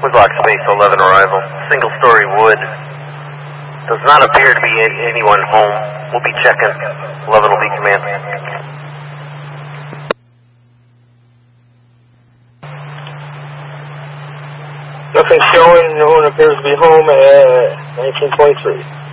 Woodlock Space 11 arrival. Single story wood. Does not appear to be anyone home. We'll be checking. 11 will be command. Nothing showing. No one appears to be home at 1923.